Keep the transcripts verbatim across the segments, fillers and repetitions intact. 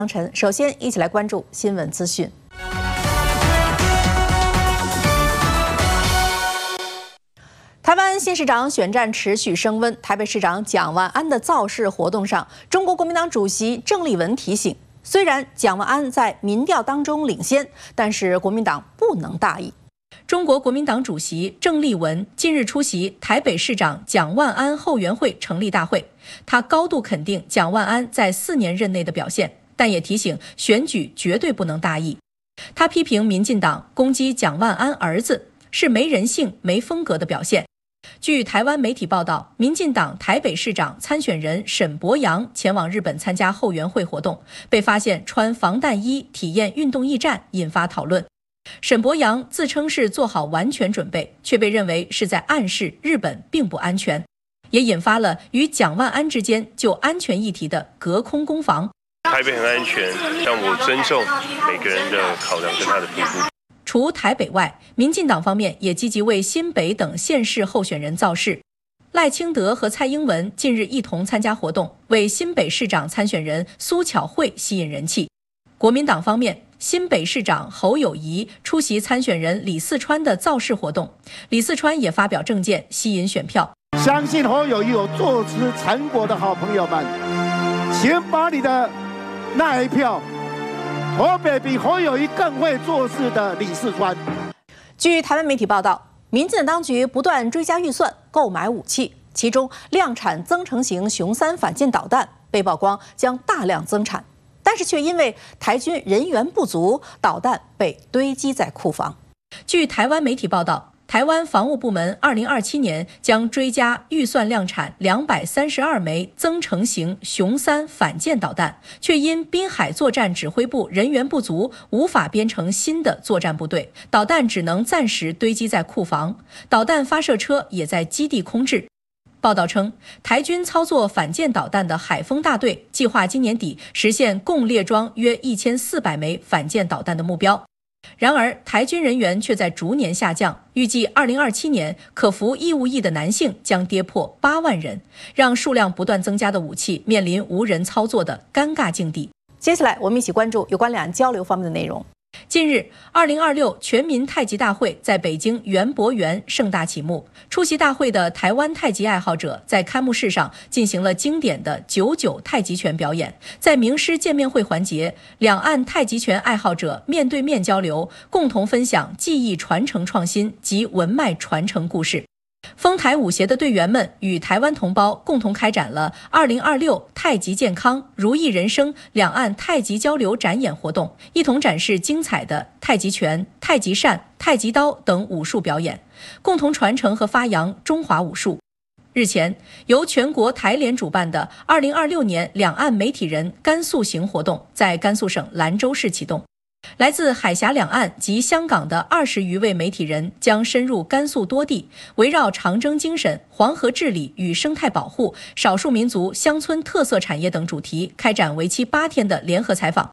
良辰，首先一起来关注新闻资讯。台湾新市长选战持续升温，台北市长蒋万安的造势活动上，中国国民党主席郑丽文提醒，虽然蒋万安在民调当中领先，但是国民党不能大意。中国国民党主席郑丽文近日出席台北市长蒋万安后援会成立大会，他高度肯定蒋万安在四年任内的表现，但也提醒选举绝对不能大意。他批评民进党攻击蒋万安儿子是没人性、没风格的表现。据台湾媒体报道，民进党台北市长参选人沈伯洋前往日本参加后援会活动，被发现穿防弹衣体验运动驿站，引发讨论。沈伯洋自称是做好完全准备，却被认为是在暗示日本并不安全，也引发了与蒋万安之间就安全议题的隔空攻防。 台北很安全，但我尊重每个人的考量跟他的评估。 除台北外，民进党方面也积极为新北等县市候选人造势。赖清德和蔡英文近日一同参加活动，为新北市长参选人苏巧慧吸引人气。国民党方面，新北市长侯友宜出席参选人李四川的造势活动，李四川也发表政见吸引选票。 相信侯友宜有做出成果的好朋友们，请把你的那一票投给比侯友宜更会做事的李四川。 据台湾媒体报道，民进党当局不断追加预算购买武器，其中量产增程型雄三反舰导弹被曝光将大量增产，但是却因为台军人员不足，导弹被堆积在库房。据台湾媒体报道，台湾防务部门二零二七年将追加预算量产两百三十二枚增程型雄三反舰导弹，却因滨海作战指挥部人员不足，无法编成新的作战部队，导弹只能暂时堆积在库房，导弹发射车也在基地空置。报道称，台军操作反舰导弹的海锋大队计划今年底实现共列装约一千四百枚反舰导弹的目标。然而，台军人员却在逐年下降，预计二零二七年可服义务役的男性将跌破八万人，让数量不断增加的武器面临无人操作的尴尬境地。接下来，我们一起关注有关两岸交流方面的内容。近日，二零二六全民太极大会在北京园博园盛大启幕。出席大会的台湾太极爱好者在开幕式上进行了经典的九九太极拳表演。在名师见面会环节，两岸太极拳爱好者面对面交流，共同分享技艺传承创新及文脉传承故事。丰台舞协的队员们与台湾同胞共同开展了二零二六太极健康如意人生两岸太极交流展演活动，一同展示精彩的太极拳、太极扇、太极刀等武术表演，共同传承和发扬中华武术。日前，由全国台联主办的二零二六年两岸媒体人甘肃行活动在甘肃省兰州市启动。来自海峡两岸及香港的二十余位媒体人将深入甘肃多地，围绕长征精神、黄河治理与生态保护、少数民族乡村特色产业等主题，开展为期八天的联合采访。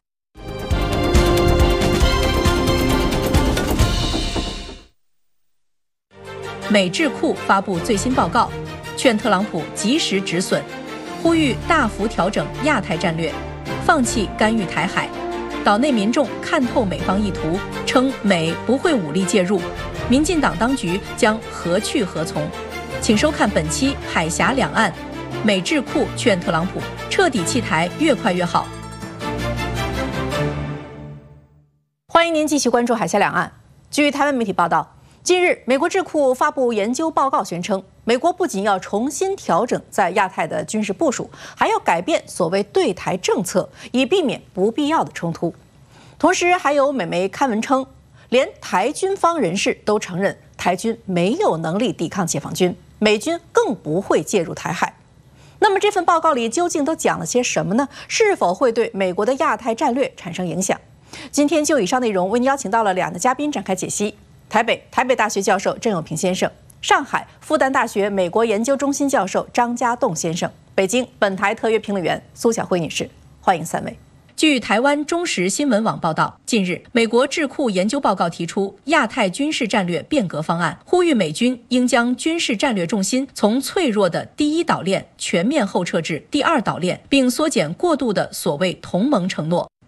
美智库发布最新报告，劝特朗普及时止损，呼吁大幅调整亚太战略，放弃干预台海。岛内民众看透美方意图，称美不会武力介入，民进党当局将何去何从？请收看本期《海峡两岸》，美智库劝特朗普彻底弃台，越快越好。欢迎您继续关注《海峡两岸》。据台湾媒体报道，近日美国智库发布研究报告，宣称美国不仅要重新调整在亚太的军事部署，还要改变所谓对台政策，以避免不必要的冲突。同时，还有美媒刊文称，连台军方人士都承认台军没有能力抵抗解放军，美军更不会介入台海。那么这份报告里究竟都讲了些什么呢？是否会对美国的亚太战略产生影响？今天就以上内容为您邀请到了两个嘉宾展开解析。台北台北大学教授郑永平先生，上海复旦大学美国研究中心教授张家栋先生，北京本台特约评论员苏晓慧女士，欢迎三位。据台湾中时新闻网报道，近日，美国智库研究报告提出亚太军事战略变革方案，呼吁美军应将军事战略重心从脆弱的第一岛链全面后撤至第二岛链，并缩减过度的所谓同盟承诺。